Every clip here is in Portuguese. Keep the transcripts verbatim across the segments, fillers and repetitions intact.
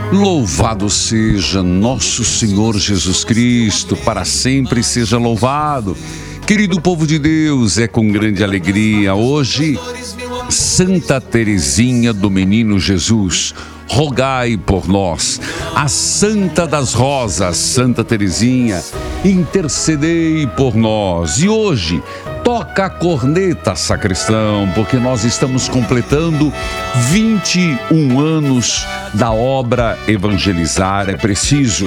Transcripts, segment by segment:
Louvado seja nosso Senhor Jesus Cristo, para sempre seja louvado. Querido povo de Deus, é com grande alegria hoje, Santa Teresinha do Menino Jesus, rogai por nós. A Santa das Rosas, Santa Teresinha, intercedei por nós. E hoje, toca a corneta, sacristão, porque nós estamos completando vinte e um anos da obra Evangelizar é Preciso.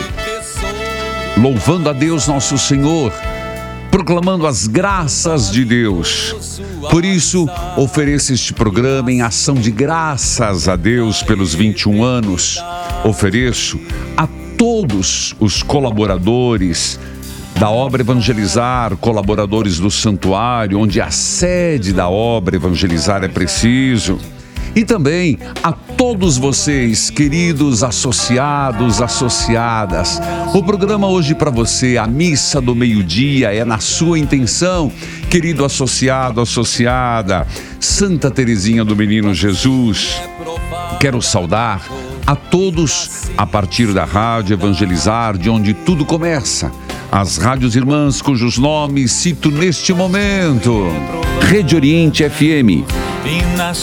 Louvando a Deus nosso Senhor, proclamando as graças de Deus. Por isso, ofereço este programa em ação de graças a Deus pelos vinte e um anos. Ofereço a todos os colaboradores da obra Evangelizar, colaboradores do santuário, onde a sede da obra Evangelizar é Preciso. E também a todos vocês, queridos associados, associadas. O programa hoje para você, a missa do meio-dia, é na sua intenção, querido associado, associada, Santa Teresinha do Menino Jesus. Quero saudar a todos a partir da Rádio Evangelizar, de onde tudo começa. As rádios irmãs cujos nomes cito neste momento: Rede Oriente F M. E na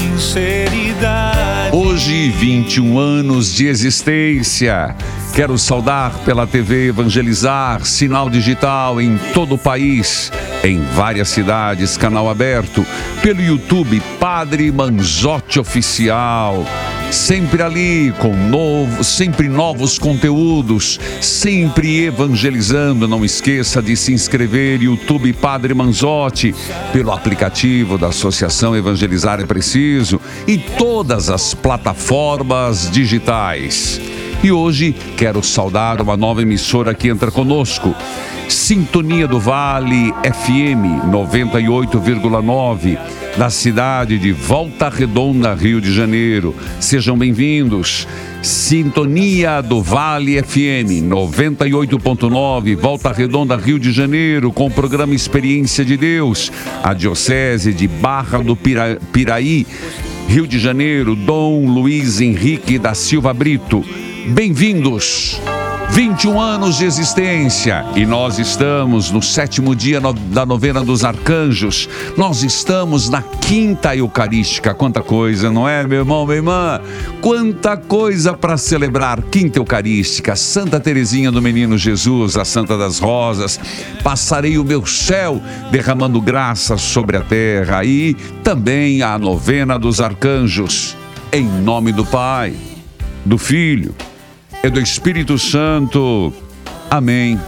sinceridade. Hoje, vinte e um anos de existência. Quero saudar pela T V Evangelizar, sinal digital em todo o país, em várias cidades, canal aberto, pelo YouTube Padre Manzotti Oficial. Sempre ali com novo, sempre novos conteúdos, sempre evangelizando. Não esqueça de se inscrever, YouTube Padre Manzotti, pelo aplicativo da Associação Evangelizar é Preciso e todas as plataformas digitais. E hoje quero saudar uma nova emissora que entra conosco, Sintonia do Vale F M noventa e oito vírgula nove, da cidade de Volta Redonda, Rio de Janeiro. Sejam bem-vindos. Sintonia do Vale F M noventa e oito ponto nove, Volta Redonda, Rio de Janeiro, com o programa Experiência de Deus. A Diocese de Barra do Pira, Piraí, Rio de Janeiro, Dom Luiz Henrique da Silva Brito. Bem-vindos. vinte e um anos de existência e nós estamos no sétimo dia no, da novena dos arcanjos. Nós estamos na quinta eucarística. Quanta coisa, não é, meu irmão, minha irmã? Quanta coisa para celebrar. Quinta eucarística, Santa Teresinha do Menino Jesus, a Santa das Rosas. Passarei o meu céu derramando graças sobre a terra. E também a novena dos arcanjos. Em nome do Pai, do Filho e do Espírito Santo. Amém.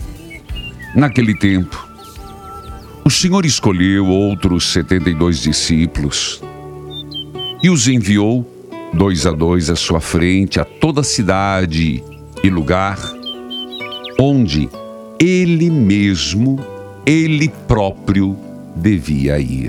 Naquele tempo, o Senhor escolheu outros setenta e dois discípulos e os enviou dois a dois à sua frente a toda cidade e lugar onde ele mesmo, ele próprio devia ir.